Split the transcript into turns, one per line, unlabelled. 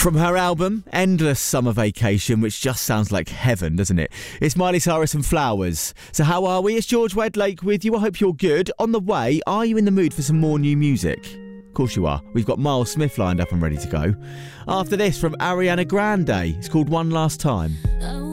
From her album, Endless Summer Vacation, which just sounds like heaven, doesn't it? It's Miley Cyrus and Flowers. So how are we? It's George Wedlake with you. I hope you're good. On the way, are you in the mood for some more new music? Of course you are. We've got Miles Smith lined up and ready to go. After this, from Ariana Grande, it's called One Last Time.